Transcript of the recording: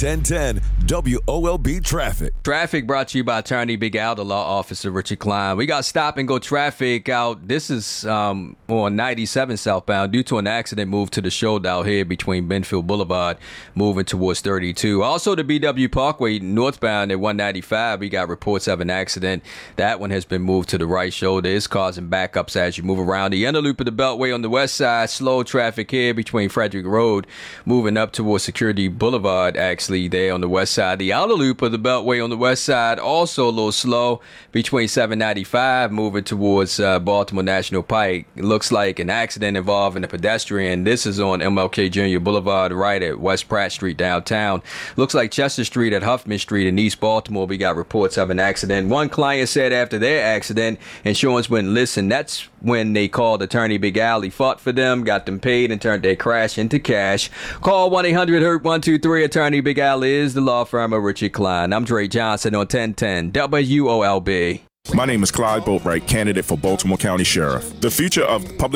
1010 WOLB Traffic. Traffic brought to you by Attorney Big Al, the law officer Richard Klein. We got stop and go traffic out. This is on 97 southbound due to an accident moved to the shoulder out here between Benfield Boulevard, moving towards 32. Also, the BW Parkway northbound at 195. We got reports of an accident. That one has been moved to the right shoulder. It's causing backups as you move around the inner loop of the Beltway on the west side. Slow traffic here between Frederick Road, moving up towards Security Boulevard, actually there on the west side. The outer loop of the Beltway on the west side also a little slow between 795 moving towards Baltimore National Pike. It looks like an accident involving a pedestrian. This is on MLK Jr. Boulevard right at West Pratt Street downtown. Looks like Chester Street at Huffman Street in East Baltimore. We got reports of an accident. One client said after their accident, insurance wouldn't listen. That's when they called Attorney Big Al. He fought for them, got them paid, and turned their crash into cash. Call 1-800-HURT-123. Attorney Big Al is the law firm of Richard Klein. I'm Dre Johnson on 1010 WOLB. My name is Clyde Boatwright, candidate for Baltimore County Sheriff. The future of public